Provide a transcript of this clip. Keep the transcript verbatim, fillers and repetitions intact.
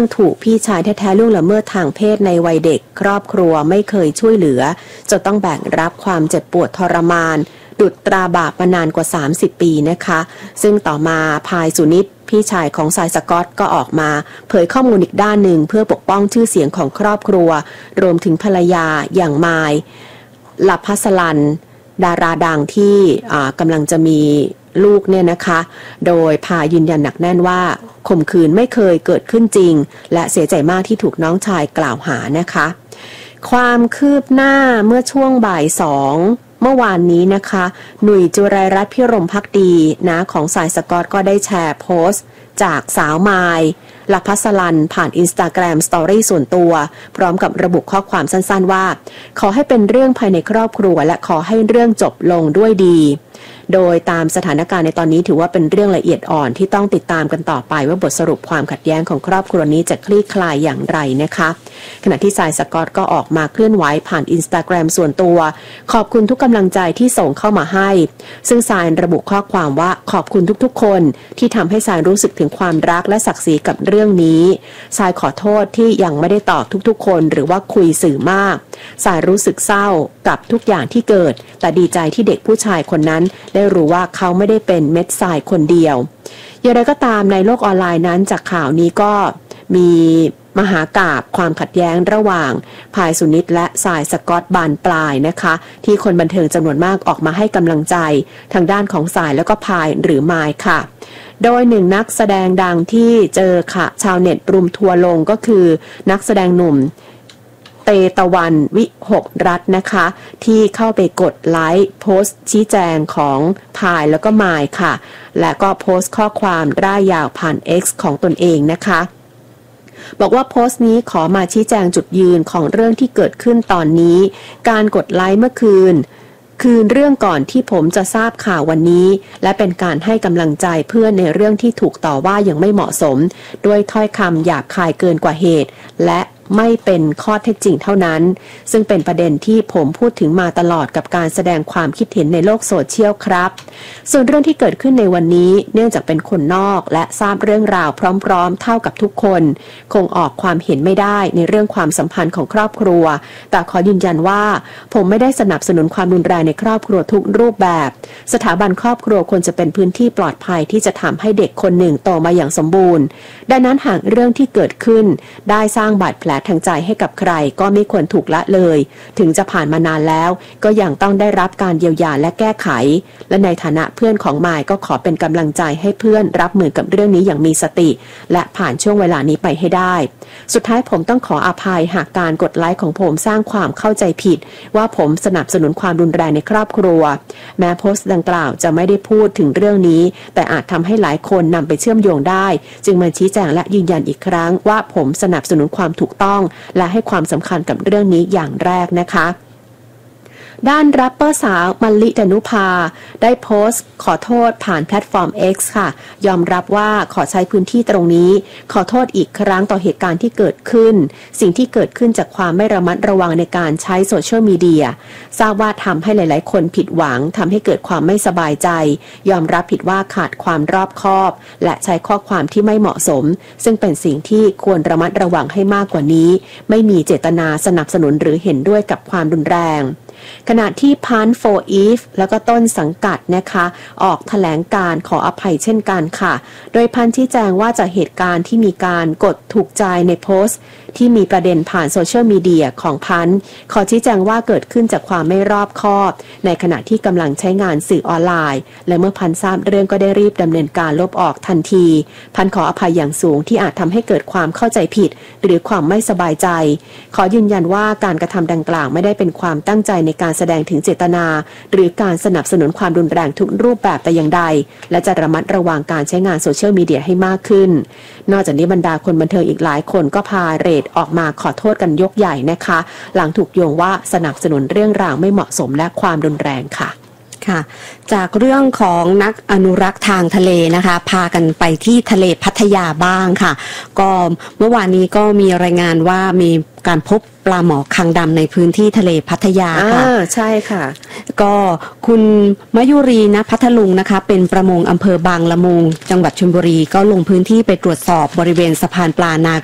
รื่องถูกพี่ชายแท้ๆล่วงละเมิดทางเพศในวัยเด็กครอบครัวไม่เคยช่วยเหลือจนต้องแบกรับความเจ็บปวดทรมานดุจตราบาปมานานกว่าสามสิบปีนะคะซึ่งต่อมาพายสุนิตพี่ชายของสายสกอตก็ออกมาเผยข้อมูลอีกด้านหนึ่งเพื่อปกป้องชื่อเสียงของครอบครัวรวมถึงภรรยาอย่างมายลับพัสลันดาราดังที่กำลังจะมีลูกเนี่ยนะคะโดยพายืนยันหนักแน่นว่าข่มขืนไม่เคยเกิดขึ้นจริงและเสียใจมากที่ถูกน้องชายกล่าวหานะคะความคืบหน้าเมื่อช่วงบ่ายสองเมื่อวานนี้นะคะหนุ่ยจุไรรัตน์พิรมภักดีน้าของสายสกอตก็ได้แชร์โพสต์จากสาวมายลักพัสลันผ่าน Instagram Story ส่วนตัวพร้อมกับระบุข้อความสั้นๆว่าขอให้เป็นเรื่องภายในครอบครัวและขอให้เรื่องจบลงด้วยดีโดยตามสถานการณ์ในตอนนี้ถือว่าเป็นเรื่องละเอียดอ่อนที่ต้องติดตามกันต่อไปว่าบทสรุปความขัดแย้งของครอบครัวนี้จะคลี่คลายอย่างไรนะคะขณะที่สายสกอตก็ออกมาเคลื่อนไหวผ่าน Instagram ส่วนตัวขอบคุณทุกกำลังใจที่ส่งเข้ามาให้ซึ่งสายระบุข้อความว่าขอบคุณทุกๆคนที่ทำให้สายรู้สึกถึงความรักและศักดิ์ศรีกับเรื่องนี้สายขอโทษที่ยังไม่ได้ตอบทุกๆคนหรือว่าคุยสื่อมากสายรู้สึกเศร้ากับทุกอย่างที่เกิดแต่ดีใจที่เด็กผู้ชายคนนั้นได้รู้ว่าเขาไม่ได้เป็นเม็ดทรายคนเดียวอย่างไรก็ตามในโลกออนไลน์นั้นจากข่าวนี้ก็มีมหากาพย์ความขัดแย้งระหว่างพายสุนิตและสายสกอตบานปลายนะคะที่คนบันเทิงจำนวนมากออกมาให้กำลังใจทางด้านของสายแล้วก็พายหรือมายค่ะโดยหนึ่งนักแสดงดังที่เจอค่ะชาวเน็ตรุมทัวลงก็คือนักแสดงหนุ่มเตตะวันวิหกรัตน์นะคะที่เข้าไปกดไลค์โพสต์ชี้แจงของพายแล้วก็มายค่ะและก็โพสต์ข้อความร่ายยาวผ่าน X ของตนเองนะคะบอกว่าโพสต์นี้ขอมาชี้แจงจุดยืนของเรื่องที่เกิดขึ้นตอนนี้การกดไลค์เมื่อคืนคืนเรื่องก่อนที่ผมจะทราบข่าววันนี้และเป็นการให้กำลังใจเพื่อนในเรื่องที่ถูกต่อว่ายังไม่เหมาะสมด้วยถ้อยคำหยาบคายเกินกว่าเหตุและไม่เป็นข้อเท็จจริงเท่านั้นซึ่งเป็นประเด็นที่ผมพูดถึงมาตลอดกับการแสดงความคิดเห็นในโลกโซเชียลครับส่วนเรื่องที่เกิดขึ้นในวันนี้เนื่องจากเป็นคนนอกและทราบเรื่องราวพร้อมๆเท่ากับทุกคนคงออกความเห็นไม่ได้ในเรื่องความสัมพันธ์ของครอบครัวแต่ขอยืนยันว่าผมไม่ได้สนับสนุนความรุนแรงในครอบครัวทุกรูปแบบสถาบันครอบครัวควรจะเป็นพื้นที่ปลอดภัยที่จะทำให้เด็กคนหนึ่งโตมาอย่างสมบูรณ์ดังนั้นหากเรื่องที่เกิดขึ้นได้สร้างบาดแผลทางใจให้กับใครก็ไม่ควรถูกละเลยถึงจะผ่านมานานแล้วก็ยังต้องได้รับการเยียวยาและแก้ไขและในฐานะเพื่อนของมายก็ขอเป็นกำลังใจให้เพื่อนรับมือกับเรื่องนี้อย่างมีสติและผ่านช่วงเวลานี้ไปให้ได้สุดท้ายผมต้องขออภัยหากการกดไลค์ของผมสร้างความเข้าใจผิดว่าผมสนับสนุนความรุนแรงในครอบครัวแม้โพสต์ดังกล่าวจะไม่ได้พูดถึงเรื่องนี้แต่อาจทำให้หลายคนนำไปเชื่อมโยงได้จึงมาชี้แจงและยืนยันอีกครั้งว่าผมสนับสนุนความถูกต้องและให้ความสำคัญกับเรื่องนี้อย่างแรกนะคะด้านแรปเปอร์สาวมลลิดานุภาได้โพสต์ขอโทษผ่านแพลตฟอร์ม X ค่ะยอมรับว่าขอใช้พื้นที่ตรงนี้ขอโทษอีกครั้งต่อเหตุการณ์ที่เกิดขึ้นสิ่งที่เกิดขึ้นจากความไม่ระมัดระวังในการใช้โซเชียลมีเดียทราบว่าทำให้หลายๆคนผิดหวังทำให้เกิดความไม่สบายใจยอมรับผิดว่าขาดความรอบคอบและใช้ข้อความที่ไม่เหมาะสมซึ่งเป็นสิ่งที่ควรระมัดระวังให้มากกว่านี้ไม่มีเจตนาสนับสนุนหรือเห็นด้วยกับความรุนแรงขณะที่พันโฟอีฟแล้วก็ต้นสังกัดนะคะออกแถลงการขออภัยเช่นกันค่ะโดยพันชี้แจงว่าจากเหตุการณ์ที่มีการกดถูกใจในโพสต์ที่มีประเด็นผ่านโซเชียลมีเดียของพันขอชี้แจงว่าเกิดขึ้นจากความไม่รอบคอบในขณะที่กำลังใช้งานสื่อออนไลน์และเมื่อพันทราบเรื่องก็ได้รีบดำเนินการลบออกทันทีพันขออภัยอย่างสูงที่อาจทำให้เกิดความเข้าใจผิดหรือความไม่สบายใจขอยืนยันว่าการกระทำดังกล่าวไม่ได้เป็นความตั้งใจในการแสดงถึงเจตนาหรือการสนับสนุนความรุนแรงทุกรูปแบบแต่อย่างใดและจะระมัดระวังการใช้งานโซเชียลมีเดียให้มากขึ้นนอกจากนี้บรรดาคนบันเทิงอีกหลายคนก็พาเรดออกมาขอโทษกันยกใหญ่นะคะหลังถูกโยงว่าสนับสนุนเรื่องราวไม่เหมาะสมและความรุนแรงค่ะค่ะจากเรื่องของนักอนุรักษ์ทางทะเลนะคะพากันไปที่ทะเลพัทยาบ้างค่ะก็เมื่อวานนี้ก็มีรายงานว่ามีการพบปลาหมอคางดำในพื้นที่ทะเลพัทยาค่ะใช่ค่ะก็คุณมยุรีณพัทลุงนะคะเป็นประมงอำเภอบางละมุงจังหวัดชลบุรีก็ลงพื้นที่ไปตรวจสอบบริเวณสะพานปลานา